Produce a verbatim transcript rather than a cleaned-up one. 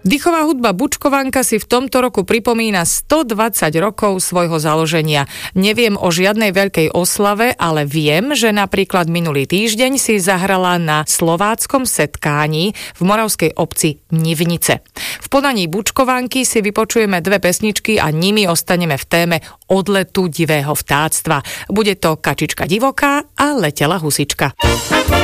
Dýchová hudba Bučkovanka si v tomto roku pripomína stodvadsať rokov svojho založenia. Neviem o žiadnej veľkej oslave, ale viem, že napríklad minulý týždeň si zahrala na slováckom setkání v moravskej obci Nivnice. V podaní Bučkovanky si vypočujeme dve pesničky a nimi ostaneme v téme odletu divého vtáctva. Bude to Kačička divoká a Letela husička.